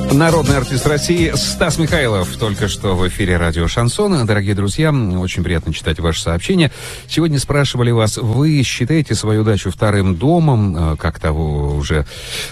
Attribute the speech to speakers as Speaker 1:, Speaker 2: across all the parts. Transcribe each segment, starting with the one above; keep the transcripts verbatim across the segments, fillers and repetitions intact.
Speaker 1: Народный артист России Стас Михайлов только что в эфире радио «Шансон». Дорогие друзья, очень приятно читать ваши сообщения. Сегодня спрашивали вас, вы считаете свою дачу вторым домом? Как того уже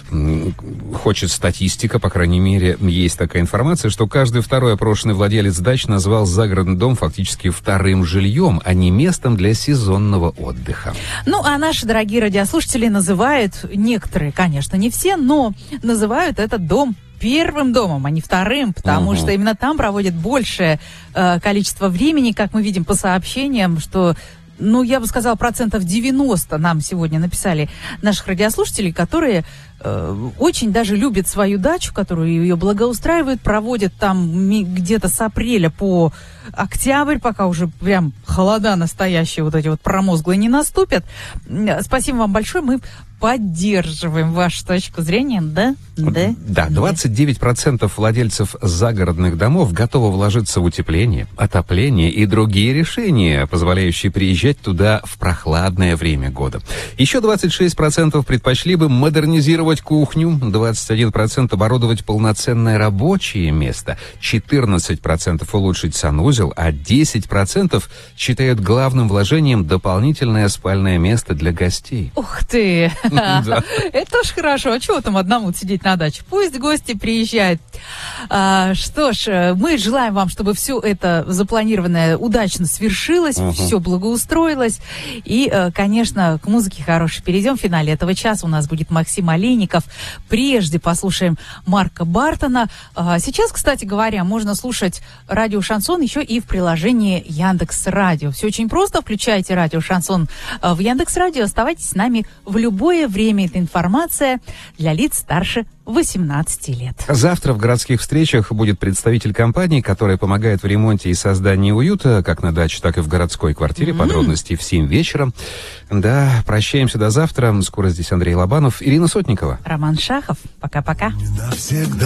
Speaker 1: хочет статистика, по крайней мере, есть такая информация, что каждый второй опрошенный владелец дач назвал загородный дом фактически вторым жильем, а не местом для сезонного отдыха.
Speaker 2: Ну, а наши дорогие радиослушатели называют, некоторые, конечно, не все, но называют этот дом первым домом, а не вторым, потому uh-huh. что именно там проводят большее э, количество времени, как мы видим по сообщениям, что, ну, я бы сказала, процентов девяносто нам сегодня написали наших радиослушателей, которые э, очень даже любят свою дачу, которую ее благоустраивают, проводят там где-то с апреля по октябрь, пока уже прям холода настоящие, вот эти вот промозглые не наступят. Спасибо вам большое, мы поддерживаем вашу точку зрения, да?
Speaker 1: Да, да, двадцать девять процентов владельцев загородных домов готовы вложиться в утепление, отопление и другие решения, позволяющие приезжать туда в прохладное время года. Еще двадцать шесть процентов предпочли бы модернизировать кухню, двадцать один процент оборудовать полноценное рабочее место, четырнадцать процентов улучшить санузел, а десять процентов считают главным вложением дополнительное спальное место для гостей.
Speaker 2: Ух ты! Это тоже хорошо. А чего там одному сидеть на даче? Пусть гости приезжают. А, что ж, мы желаем вам, чтобы все это запланированное удачно свершилось, uh-huh. все благоустроилось. И, конечно, к музыке хорошей перейдем. В финале этого часа у нас будет Максим Олейников. Прежде послушаем Марка Бартона. А, сейчас, кстати говоря, можно слушать радио «Шансон» еще и в приложении Яндекс.Радио. Все очень просто. Включайте радио «Шансон» в Яндекс.Радио. Оставайтесь с нами в любое время. Эта информация для лиц старше восемнадцати лет.
Speaker 1: Завтра в городских встречах будет представитель компании, которая помогает в ремонте и создании уюта, как на даче, так и в городской квартире. Mm-hmm. Подробности в семь вечера. Да, прощаемся до завтра. Скоро здесь Андрей Лобанов, Ирина Сотникова.
Speaker 2: Роман Шахов. Пока-пока.